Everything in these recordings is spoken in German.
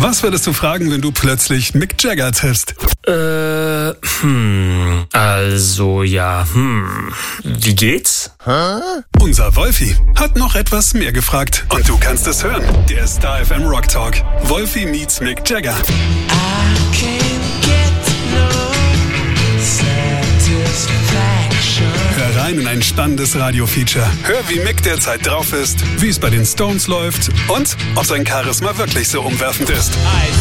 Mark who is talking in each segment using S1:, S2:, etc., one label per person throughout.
S1: Was würdest du fragen, wenn du plötzlich Mick Jagger triffst?
S2: Wie geht's?
S1: Unser Wolfi hat noch etwas mehr gefragt. Und du kannst es hören. Der Star FM Rock Talk. Wolfi meets Mick Jagger. Hör rein in ein spannendes Radio-Feature. Hör, wie Mick derzeit drauf ist, wie es bei den Stones läuft und ob sein Charisma wirklich so umwerfend ist.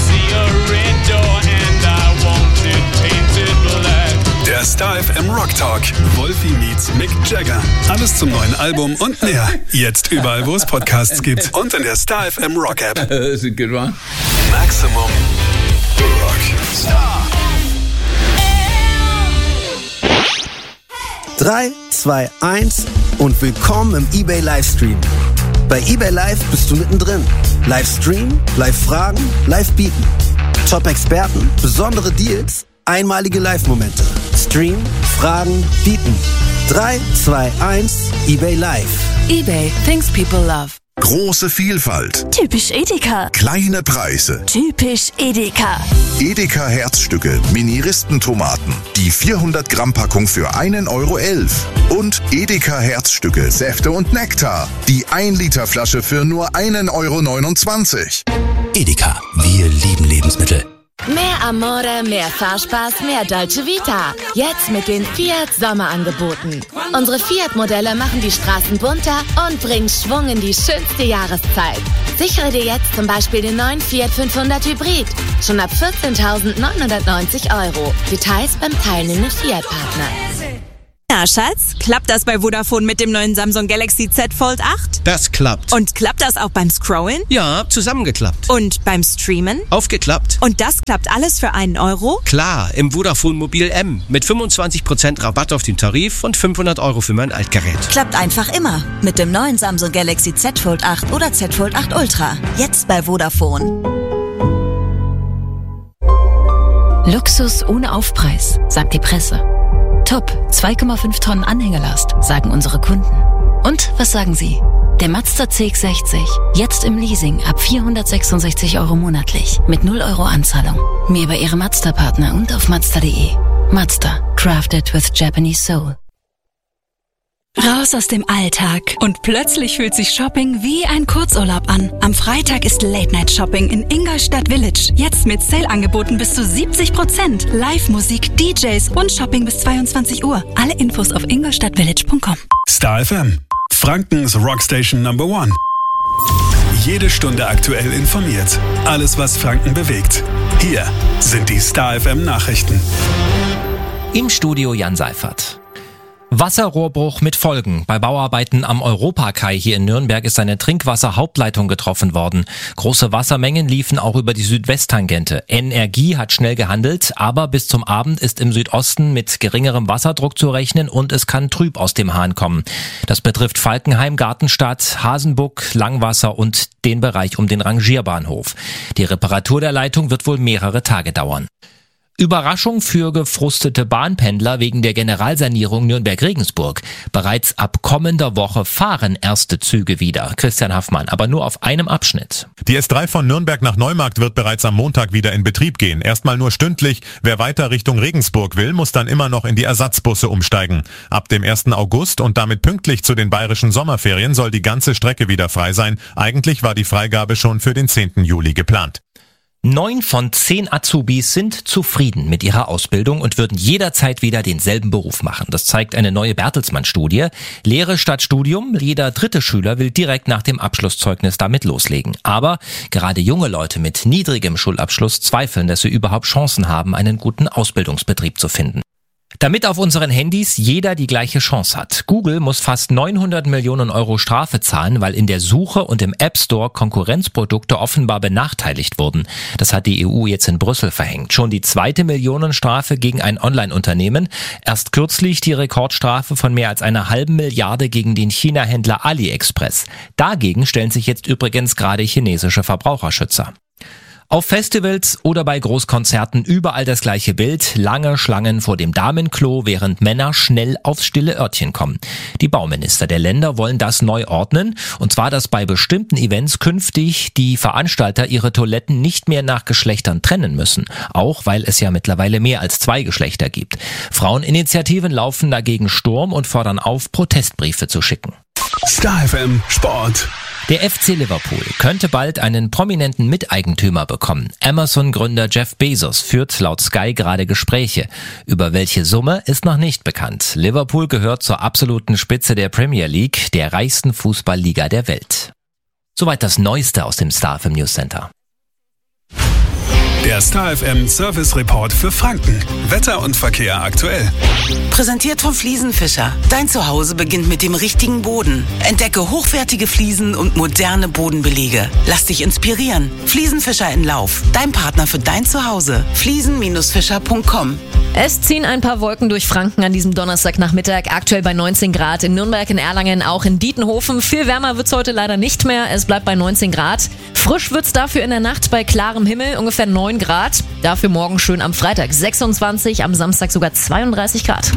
S1: Der Star FM Rock Talk. Wolfi meets Mick Jagger. Alles zum neuen Album und mehr. Jetzt überall, wo es Podcasts gibt. Und in der Star FM Rock App.
S3: That's a good one.
S1: Maximum Rock. Star.
S4: 3, 2, 1 und willkommen im eBay Livestream. Bei eBay Live bist du mittendrin. Livestream, Live-Fragen, Live-Bieten. Top-Experten, besondere Deals, einmalige Live-Momente. Stream, Fragen, Bieten. 3, 2, 1, eBay Live.
S5: eBay, things people love.
S6: Große Vielfalt.
S5: Typisch Edeka.
S6: Kleine Preise.
S5: Typisch Edeka.
S6: Edeka Herzstücke, Mini-Ristentomaten. Die 400 Gramm Packung für 1,11 €. Und Edeka Herzstücke, Säfte und Nektar. Die 1 Liter Flasche für nur 1,29 €.
S7: Edeka, wir lieben Lebensmittel.
S8: Mehr Amore, mehr Fahrspaß, mehr Dolce Vita. Jetzt mit den Fiat Sommerangeboten. Unsere Fiat-Modelle machen die Straßen bunter und bringen Schwung in die schönste Jahreszeit. Sichere dir jetzt zum Beispiel den neuen Fiat 500 Hybrid. Schon ab 14.990 €. Details beim teilnehmenden Fiat-Partner.
S9: Na, Schatz, klappt das bei Vodafone mit dem neuen Samsung Galaxy Z Fold 8?
S10: Das klappt.
S9: Und klappt das auch beim Scrollen?
S10: Ja, zusammengeklappt.
S9: Und beim Streamen?
S10: Aufgeklappt.
S9: Und das klappt alles für 1 €?
S10: Klar, im Vodafone Mobil M mit 25% Rabatt auf den Tarif und 500 € für mein Altgerät.
S11: Klappt einfach immer mit dem neuen Samsung Galaxy Z Fold 8 oder Z Fold 8 Ultra. Jetzt bei Vodafone.
S5: Luxus ohne Aufpreis, sagt die Presse. Top, 2,5 Tonnen Anhängelast, sagen unsere Kunden. Und was sagen Sie? Der Mazda CX-60, jetzt im Leasing ab 466 € monatlich, mit 0 € Anzahlung. Mehr bei Ihrem Mazda-Partner und auf Mazda.de. Mazda, crafted with Japanese soul.
S12: Raus aus dem Alltag und plötzlich fühlt sich Shopping wie ein Kurzurlaub an. Am Freitag ist Late-Night-Shopping in Ingolstadt Village. Jetzt mit Sale-Angeboten bis zu 70%. Live-Musik, DJs und Shopping bis 22 Uhr. Alle Infos auf ingolstadtvillage.com.
S1: Star FM. Frankens Rockstation Number 1. Jede Stunde aktuell informiert. Alles, was Franken bewegt. Hier sind die Star FM Nachrichten.
S7: Im Studio Jan Seifert. Wasserrohrbruch mit Folgen. Bei Bauarbeiten am Europakai hier in Nürnberg ist eine Trinkwasserhauptleitung getroffen worden. Große Wassermengen liefen auch über die Südwesttangente. Energie hat schnell gehandelt, aber bis zum Abend ist im Südosten mit geringerem Wasserdruck zu rechnen und es kann trüb aus dem Hahn kommen. Das betrifft Falkenheim, Gartenstadt, Hasenbuck, Langwasser und den Bereich um den Rangierbahnhof. Die Reparatur der Leitung wird wohl mehrere Tage dauern. Überraschung für gefrustete Bahnpendler wegen der Generalsanierung Nürnberg-Regensburg. Bereits ab kommender Woche fahren erste Züge wieder. Christian Haffmann, aber nur auf einem Abschnitt.
S13: Die S3 von Nürnberg nach Neumarkt wird bereits am Montag wieder in Betrieb gehen. Erstmal nur stündlich. Wer weiter Richtung Regensburg will, muss dann immer noch in die Ersatzbusse umsteigen. Ab dem 1. August und damit pünktlich zu den bayerischen Sommerferien soll die ganze Strecke wieder frei sein. Eigentlich war die Freigabe schon für den 10. Juli geplant.
S7: 9 von 10 Azubis sind zufrieden mit ihrer Ausbildung und würden jederzeit wieder denselben Beruf machen. Das zeigt eine neue Bertelsmann-Studie. Lehre statt Studium. Jeder dritte Schüler will direkt nach dem Abschlusszeugnis damit loslegen. Aber gerade junge Leute mit niedrigem Schulabschluss zweifeln, dass sie überhaupt Chancen haben, einen guten Ausbildungsbetrieb zu finden. Damit auf unseren Handys jeder die gleiche Chance hat. Google muss fast 900 Millionen € Strafe zahlen, weil in der Suche und im App Store Konkurrenzprodukte offenbar benachteiligt wurden. Das hat die EU jetzt in Brüssel verhängt. Schon die 2. Millionenstrafe gegen ein Online-Unternehmen. Erst kürzlich die Rekordstrafe von mehr als 1,5 Milliarde gegen den China-Händler AliExpress. Dagegen stellen sich jetzt übrigens gerade chinesische Verbraucherschützer. Auf Festivals oder bei Großkonzerten überall das gleiche Bild, lange Schlangen vor dem Damenklo, während Männer schnell aufs stille Örtchen kommen. Die Bauminister der Länder wollen das neu ordnen, und zwar, dass bei bestimmten Events künftig die Veranstalter ihre Toiletten nicht mehr nach Geschlechtern trennen müssen, auch weil es ja mittlerweile mehr als 2 Geschlechter gibt. Fraueninitiativen laufen dagegen Sturm und fordern auf, Protestbriefe zu schicken.
S1: Star FM Sport.
S7: Der FC Liverpool könnte bald einen prominenten Miteigentümer bekommen. Amazon-Gründer Jeff Bezos führt laut Sky gerade Gespräche. Über welche Summe ist noch nicht bekannt. Liverpool gehört zur absoluten Spitze der Premier League, der reichsten Fußballliga der Welt. Soweit das Neueste aus dem Star FM News Center.
S1: Der Star FM Service Report für Franken. Wetter und Verkehr aktuell.
S3: Präsentiert vom Fliesenfischer. Dein Zuhause beginnt mit dem richtigen Boden. Entdecke hochwertige Fliesen und moderne Bodenbelege. Lass dich inspirieren. Fliesenfischer in Lauf. Dein Partner für dein Zuhause. Fliesen-fischer.com.
S14: Es ziehen ein paar Wolken durch Franken an diesem Donnerstagnachmittag. Aktuell bei 19 Grad in Nürnberg, in Erlangen, auch in Dietenhofen. Viel wärmer wird's heute leider nicht mehr. Es bleibt bei 19 Grad. Frisch wird's dafür in der Nacht bei klarem Himmel, ungefähr 9 Grad. Dafür morgen schön am Freitag 26, am Samstag sogar 32 Grad.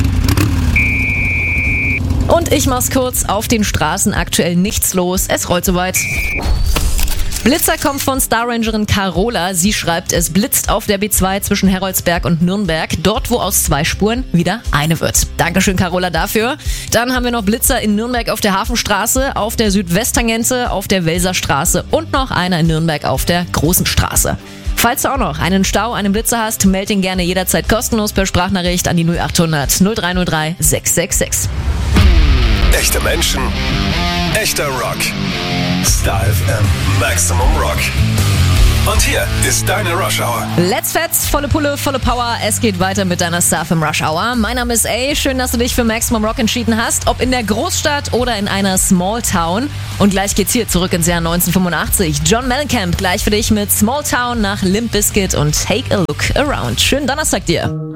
S14: Und ich mach's kurz, auf den Straßen aktuell nichts los. Es rollt soweit. Blitzer kommt von Star Rangerin Carola. Sie schreibt, es blitzt auf der B2 zwischen Heroldsberg und Nürnberg. Dort, wo aus 2 Spuren wieder eine wird. Dankeschön, Carola, dafür. Dann haben wir noch Blitzer in Nürnberg auf der Hafenstraße, auf der Südwesttangente, auf der Welserstraße und noch einer in Nürnberg auf der Großen Straße. Falls du auch noch einen Stau, einen Blitzer hast, melde ihn gerne jederzeit kostenlos per Sprachnachricht an die 0800 0303 666.
S1: Echte Menschen, echter Rock. Star FM Maximum Rock. Und hier ist deine Rush Hour.
S14: Let's Fets, volle Pulle, volle Power. Es geht weiter mit deiner Star FM Rush Hour. Mein Name ist A. Schön, dass du dich für Maximum Rock entschieden hast. Ob in der Großstadt oder in einer Small Town. Und gleich geht's hier zurück ins Jahr 1985. John Mellencamp gleich für dich mit Small Town nach Limp Bizkit und Take a Look Around. Schönen Donnerstag dir.